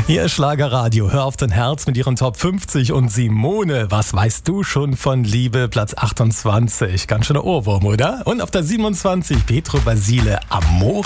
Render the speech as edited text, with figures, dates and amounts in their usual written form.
Hier ist Schlagerradio. Hör auf dein Herz mit ihren Top 50 und Simone. Was weißt du schon von Liebe? Platz 28. Ganz schöner Ohrwurm, oder? Und auf der 27 Pietro Basile, Amore.